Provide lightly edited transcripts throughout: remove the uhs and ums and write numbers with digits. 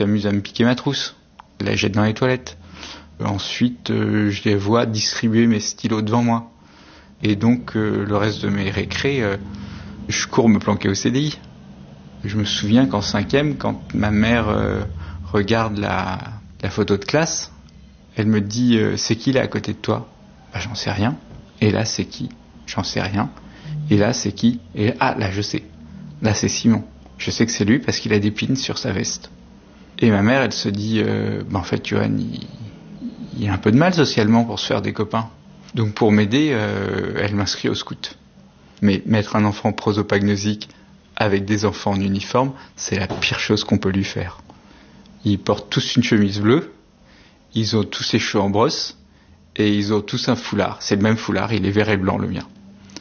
s'amuse à me piquer ma trousse. Elle la jette dans les toilettes. Ensuite, je les vois distribuer mes stylos devant moi. Et donc, le reste de mes récrés, je cours me planquer au CDI. Je me souviens qu'en 5e, quand ma mère regarde la photo de classe, elle me dit « C'est qui là à côté de toi ?» J'en sais rien. Et là, c'est qui ? J'en sais rien. Et là, c'est qui ? Et là, je sais. Là, c'est Simon. Je sais que c'est lui parce qu'il a des pins sur sa veste. Et ma mère, elle se dit en fait, Johan, il a un peu de mal socialement pour se faire des copains. Donc pour m'aider, elle m'inscrit au scout. Mais mettre un enfant prosopagnosique avec des enfants en uniforme, c'est la pire chose qu'on peut lui faire. Ils portent tous une chemise bleue, ils ont tous les cheveux en brosse, et ils ont tous un foulard. C'est le même foulard, il est vert et blanc, le mien.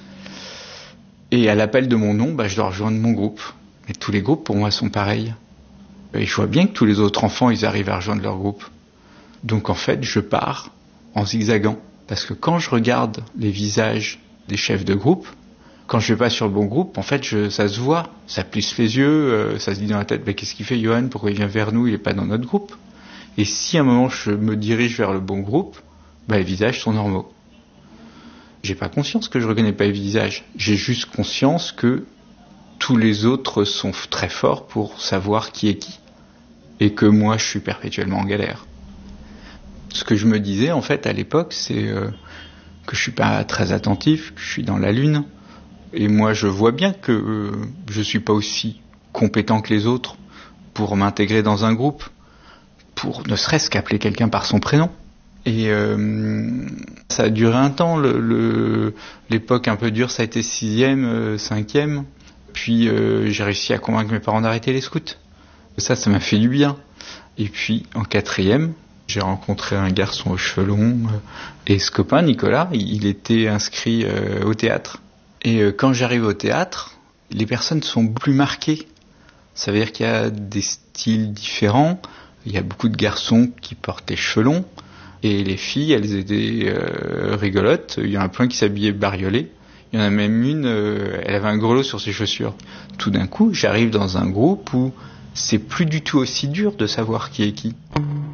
Et à l'appel de mon nom, je dois rejoindre mon groupe. Mais tous les groupes, pour moi, sont pareils. Et je vois bien que tous les autres enfants, ils arrivent à rejoindre leur groupe. Donc en fait, je pars en zigzagant. Parce que quand je regarde les visages des chefs de groupe, quand je vais pas sur le bon groupe, en fait, ça se voit. Ça plisse les yeux, ça se dit dans la tête, qu'est-ce qu'il fait Johan ? Pourquoi il vient vers nous ? Il est pas dans notre groupe. Et si à un moment, je me dirige vers le bon groupe, les visages sont normaux. J'ai pas conscience que je reconnais pas les visages. J'ai juste conscience que tous les autres sont très forts pour savoir qui est qui. Et que moi, je suis perpétuellement en galère. Ce que je me disais, en fait, à l'époque, c'est que je suis pas très attentif, que je suis dans la lune. Et moi, je vois bien que je suis pas aussi compétent que les autres pour m'intégrer dans un groupe, pour ne serait-ce qu'appeler quelqu'un par son prénom. Et ça a duré un temps, l'époque un peu dure, ça a été 6e, 5e. Puis j'ai réussi à convaincre mes parents d'arrêter les scouts. Ça m'a fait du bien. Et puis en 4e, j'ai rencontré un garçon aux cheveux longs. Et ce copain, Nicolas, il était inscrit au théâtre. Et quand j'arrive au théâtre, les personnes sont plus marquées. Ça veut dire qu'il y a des styles différents. Il y a beaucoup de garçons qui portent les cheveux longs. Et les filles, elles étaient rigolotes. Il y en a plein qui s'habillaient bariolés. Il y en a même une, elle avait un grelot sur ses chaussures. Tout d'un coup, j'arrive dans un groupe où c'est plus du tout aussi dur de savoir qui est qui.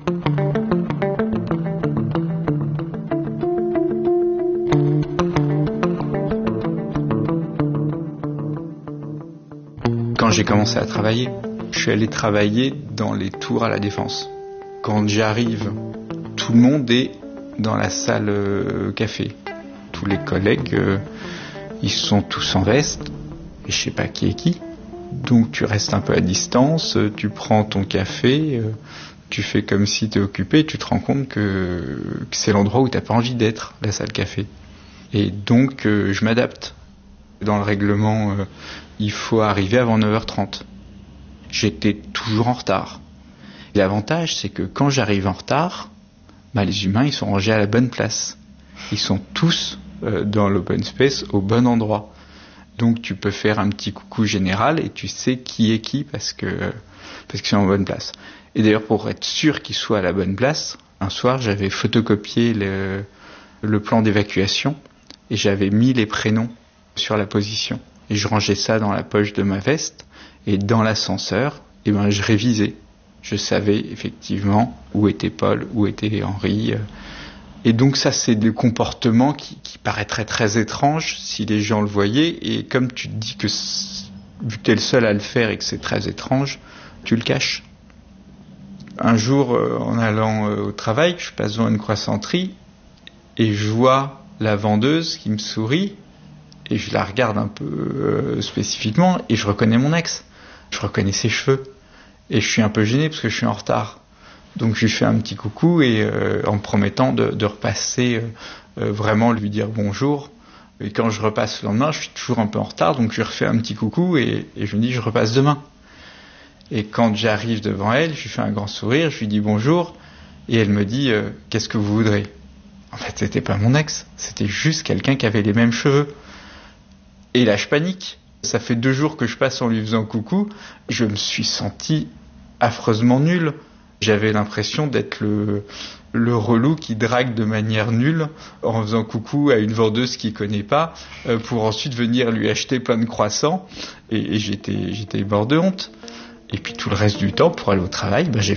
Quand j'ai commencé à travailler, je suis allé travailler dans les tours à la Défense. Quand j'arrive, tout le monde est dans la salle café. Tous les collègues, ils sont tous en veste, et je sais pas qui est qui. Donc tu restes un peu à distance, tu prends ton café, tu fais comme si t'es occupé, tu te rends compte que c'est l'endroit où t'as pas envie d'être, la salle café. Et donc je m'adapte. Dans le règlement, il faut arriver avant 9h30. J'étais toujours en retard. Et l'avantage, c'est que quand j'arrive en retard, les humains, ils sont rangés à la bonne place. Ils sont tous dans l'open space au bon endroit. Donc tu peux faire un petit coucou général et tu sais qui est qui parce qu'ils sont en bonne place. Et d'ailleurs, pour être sûr qu'ils soient à la bonne place, un soir, j'avais photocopié le plan d'évacuation et j'avais mis les prénoms sur la position. Et je rangeais ça dans la poche de ma veste et dans l'ascenseur, je révisais. Je savais effectivement où était Paul, où était Henri. Et donc ça, c'est des comportements qui paraîtraient très étranges si les gens le voyaient. Et comme tu te dis que vu que tu es le seul à le faire et que c'est très étrange, tu le caches. Un jour, en allant au travail, je passe devant une croissanterie et je vois la vendeuse qui me sourit et je la regarde un peu spécifiquement et je reconnais mon ex. Je reconnais ses cheveux. Et je suis un peu gêné parce que je suis en retard. Donc je lui fais un petit coucou et en me promettant de repasser, vraiment lui dire bonjour. Et quand je repasse le lendemain, je suis toujours un peu en retard, donc je lui refais un petit coucou et je me dis je repasse demain. Et quand j'arrive devant elle, je lui fais un grand sourire, je lui dis bonjour et elle me dit qu'est-ce que vous voudrez ? En fait, c'était pas mon ex, c'était juste quelqu'un qui avait les mêmes cheveux. Et là, je panique. Ça fait 2 jours que je passe en lui faisant coucou. Je me suis senti affreusement nul. J'avais l'impression d'être le relou qui drague de manière nulle en faisant coucou à une vendeuse qu'il connaît pas pour ensuite venir lui acheter plein de croissants. Et j'étais mort de honte. Et puis tout le reste du temps, pour aller au travail, j'ai